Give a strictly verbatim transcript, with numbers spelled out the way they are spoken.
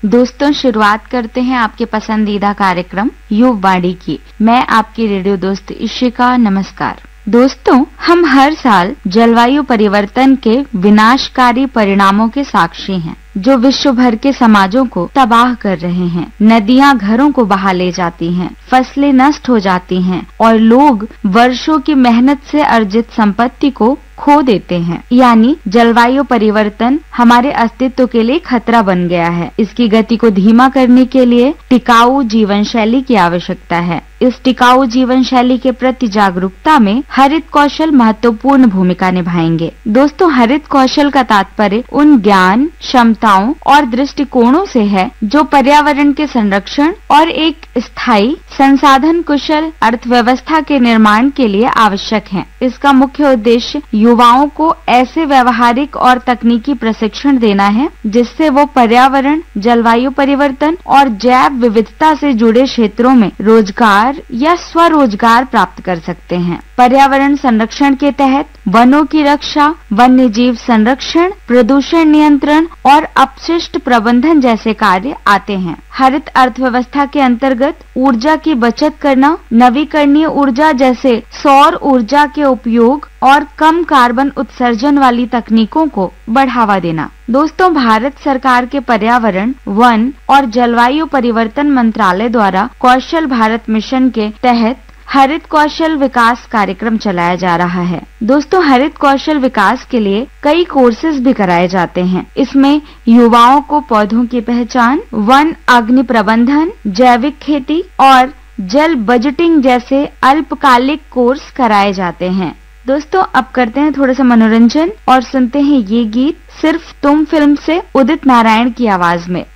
दोस्तों, शुरुआत करते हैं आपके पसंदीदा कार्यक्रम युववाणी की। मैं आपकी रेडियो दोस्त इशिका। नमस्कार दोस्तों, हम हर साल जलवायु परिवर्तन के विनाशकारी परिणामों के साक्षी हैं, जो विश्व भर के समाजों को तबाह कर रहे हैं। नदियां घरों को बहा ले जाती हैं, फसलें नष्ट हो जाती हैं और लोग वर्षों की मेहनत से अर्जित संपत्ति को खो देते हैं। यानी जलवायु परिवर्तन हमारे अस्तित्व के लिए खतरा बन गया है। इसकी गति को धीमा करने के लिए टिकाऊ जीवन शैली की आवश्यकता है। इस टिकाऊ जीवन शैली के प्रति जागरूकता में हरित कौशल महत्वपूर्ण भूमिका निभाएंगे। दोस्तों, हरित कौशल का तात्पर्य उन ज्ञान, क्षमताओं और दृष्टिकोणों से है जो पर्यावरण के संरक्षण और एक स्थायी संसाधन कुशल अर्थव्यवस्था के निर्माण के लिए आवश्यक हैं। इसका मुख्य उद्देश्य युवाओं को ऐसे व्यवहारिक और तकनीकी प्रशिक्षण देना है जिससे वो पर्यावरण, जलवायु परिवर्तन और जैव विविधता से जुड़े क्षेत्रों में रोजगार या स्वरोजगार प्राप्त कर सकते हैं। पर्यावरण संरक्षण के तहत वनों की रक्षा, वन्य जीव संरक्षण, प्रदूषण नियंत्रण और अपशिष्ट प्रबंधन जैसे कार्य आते हैं। हरित अर्थव्यवस्था के अंतर्गत ऊर्जा की बचत करना, नवीकरणीय ऊर्जा जैसे सौर ऊर्जा के उपयोग और कम कार्बन उत्सर्जन वाली तकनीकों को बढ़ावा देना। दोस्तों, भारत सरकार के पर्यावरण, वन और जलवायु परिवर्तन मंत्रालय द्वारा कौशल भारत मिशन के तहत हरित कौशल विकास कार्यक्रम चलाया जा रहा है। दोस्तों, हरित कौशल विकास के लिए कई कोर्सेज भी कराए जाते हैं। इसमें युवाओं को पौधों की पहचान, वन अग्नि प्रबंधन, जैविक खेती और जल बजटिंग जैसे अल्पकालिक कोर्स कराए जाते हैं। दोस्तों, अब करते हैं थोड़ा सा मनोरंजन और सुनते हैं ये गीत सिर्फ तुम फिल्म से उदित नारायण की आवाज में।